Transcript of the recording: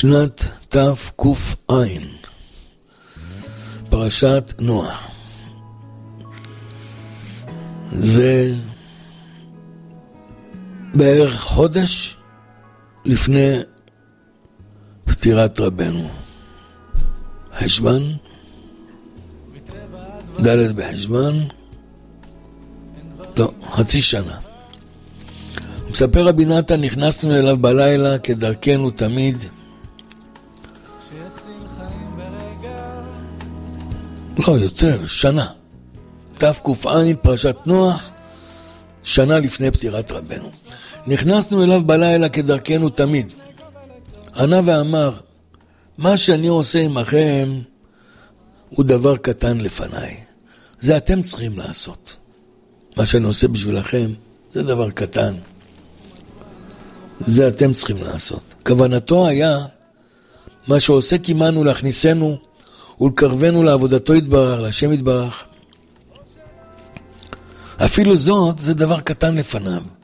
שנת תק"ע, פרשת נוח. זה בערך חודש לפני פטירת רבנו. חשבן, ד' בחשבן, לא, חצי שנה. מספר רבי נתן, נכנסנו אליו בלילה כדרכנו תמיד. לא, יותר, שנה. תק"ע, פרשת נוח, שנה לפני פטירת רבנו. נכנסנו אליו בלילה כדרכנו תמיד. ענה ואמר, מה שאני עושה עמכם הוא דבר קטן לפניי. זה אתם צריכים לעשות. מה שאני עושה בשבילכם זה דבר קטן. זה אתם צריכים לעשות. כוונתו היה, מה שעושה כימנו להכניסנו ולקרבנו לעבודתו יתברך, להשם יתברך. אפילו זאת, זה דבר קטן לפניו.